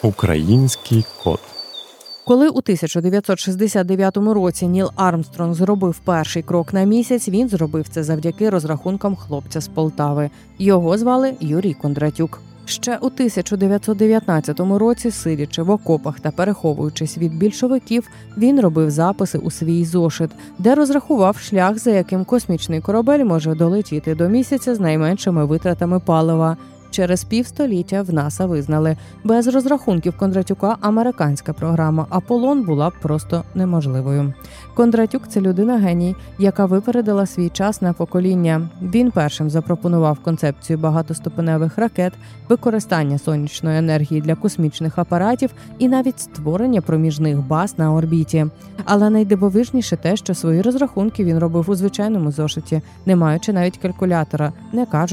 Український кот. Коли у 1969 році Ніл Армстронг зробив перший крок на місяць, він зробив це завдяки розрахункам хлопця з Полтави. Його звали Юрій Кондратюк. Ще у 1919 році, сидячи в окопах та переховуючись від більшовиків, він робив записи у свій зошит, де розрахував шлях, за яким космічний корабель може долетіти до місяця з найменшими витратами палива. Через півстоліття в НАСА визнали, без розрахунків Кондратюка американська програма «Аполлон» була б просто неможливою. Кондратюк – це людина-геній, яка випередила свій час на покоління. Він першим запропонував концепцію багатоступеневих ракет, використання сонячної енергії для космічних апаратів і навіть створення проміжних баз на орбіті. Але найдивовижніше те, що свої розрахунки він робив у звичайному зошиті, не маючи навіть калькулятора, не кажучи